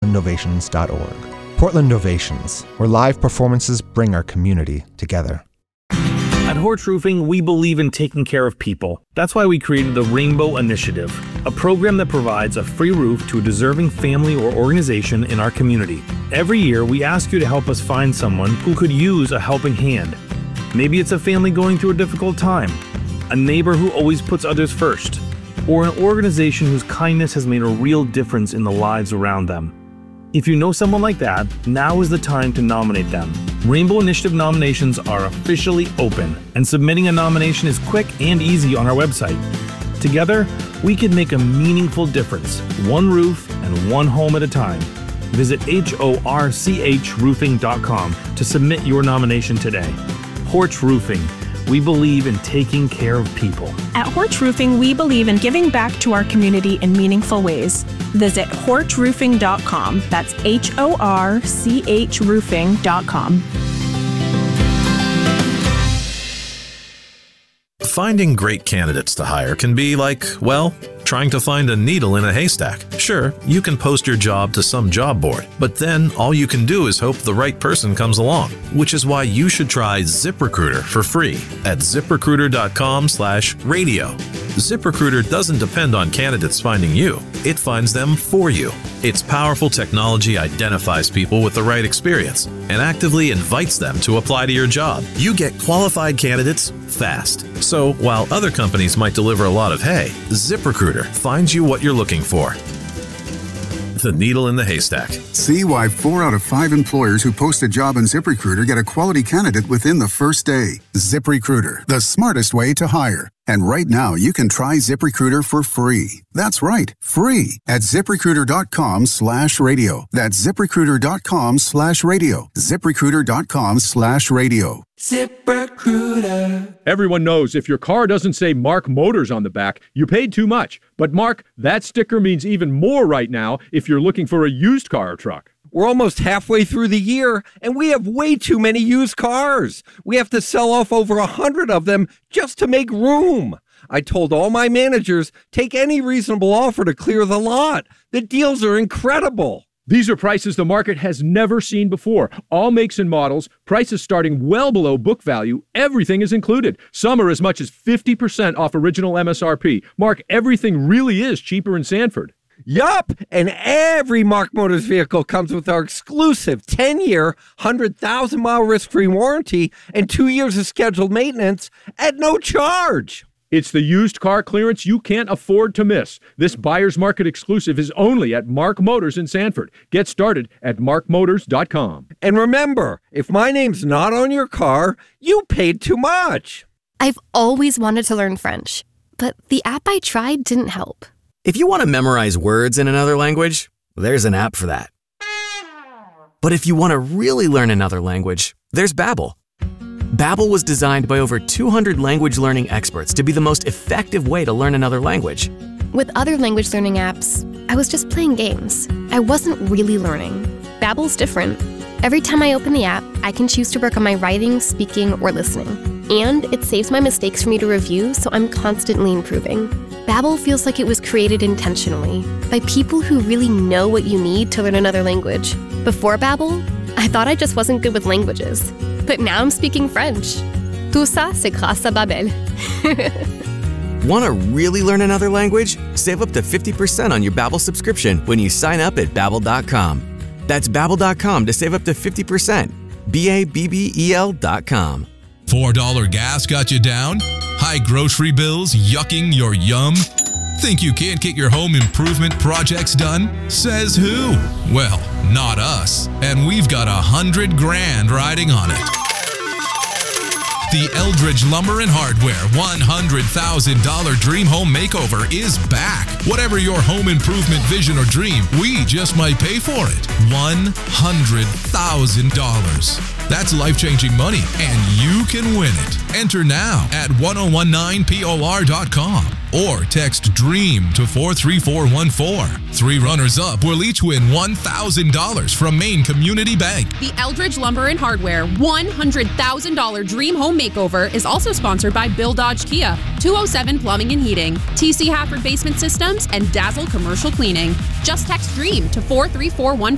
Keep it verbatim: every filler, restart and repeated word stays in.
portland novations dot org. Portland Novations, where live performances bring our community together. At Horch Roofing, we believe in taking care of people. That's why we created the Rainbow Initiative, a program that provides a free roof to a deserving family or organization in our community. Every year, we ask you to help us find someone who could use a helping hand. Maybe it's a family going through a difficult time, a neighbor who always puts others first, or an organization whose kindness has made a real difference in the lives around them. If you know someone like that, now is the time to nominate them. Rainbow Initiative nominations are officially open, and submitting a nomination is quick and easy on our website. Together, we can make a meaningful difference, one roof and one home at a time. Visit H O R C H roofing dot com to submit your nomination today. Horch Roofing. We believe in taking care of people. At Horch Roofing, we believe in giving back to our community in meaningful ways. Visit horch roofing dot com. That's H O R C H roofing dot com. Finding great candidates to hire can be like, well, trying to find a needle in a haystack. Sure, you can post your job to some job board, but then all you can do is hope the right person comes along, which is why you should try ZipRecruiter for free at zip recruiter dot com slash radio. ZipRecruiter doesn't depend on candidates finding you. It finds them for you. Its powerful technology identifies people with the right experience and actively invites them to apply to your job. You get qualified candidates fast. So while other companies might deliver a lot of hay, ZipRecruiter finds you what you're looking for. The needle in the haystack. See why four out of five employers who post a job on ZipRecruiter get a quality candidate within the first day. ZipRecruiter, the smartest way to hire. And right now, you can try ZipRecruiter for free. That's right, free at zip recruiter dot com slash radio. That's zip recruiter dot com slash radio. zip recruiter dot com slash radio. ZipRecruiter. Everyone knows if your car doesn't say Mark Motors on the back, you paid too much. But Mark, that sticker means even more right now if you're looking for a used car or truck. We're almost halfway through the year, and we have way too many used cars. We have to sell off over a hundred of them just to make room. I told all my managers, take any reasonable offer to clear the lot. The deals are incredible. These are prices the market has never seen before. All makes and models, prices starting well below book value. Everything is included. Some are as much as fifty percent off original M S R P. Mark, everything really is cheaper in Sanford. Yup, and every Mark Motors vehicle comes with our exclusive ten-year, one hundred thousand mile risk-free warranty and two years of scheduled maintenance at no charge. It's the used car clearance you can't afford to miss. This buyer's market exclusive is only at Mark Motors in Sanford. Get started at mark motors dot com. And remember, if my name's not on your car, you paid too much. I've always wanted to learn French, but the app I tried didn't help. If you want to memorize words in another language, there's an app for that. But if you want to really learn another language, there's Babbel. Babbel was designed by over two hundred language learning experts to be the most effective way to learn another language. With other language learning apps, I was just playing games. I wasn't really learning. Babbel's different. Every time I open the app, I can choose to work on my writing, speaking, or listening. And it saves my mistakes for me to review, so I'm constantly improving. Babbel feels like it was created intentionally by people who really know what you need to learn another language. Before Babbel, I thought I just wasn't good with languages. But now I'm speaking French. Tout ça, c'est grâce à Babbel. Want to really learn another language? Save up to fifty percent on your Babbel subscription when you sign up at babbel dot com. That's babbel dot com to save up to fifty percent. B A B B E L dot com. four dollar gas got you down? High grocery bills yucking your yum? Think you can't get your home improvement projects done? Says who? Well, not us. And we've got a hundred grand riding on it. The Eldridge Lumber and Hardware one hundred thousand dollars Dream Home Makeover is back. Whatever your home improvement vision or dream, we just might pay for it. one hundred thousand dollars. That's life-changing money, and you can win it. Enter now at ten nineteen P O R dot com or text DREAM to four three four one four. Three runners-up will each win one thousand dollars from Maine Community Bank. The Eldridge Lumber and Hardware one hundred thousand dollars Dream Home Makeover is also sponsored by Bill Dodge Kia, two oh seven Plumbing and Heating, T C Hafford Basement Systems, and Dazzle Commercial Cleaning. Just text DREAM to four three four one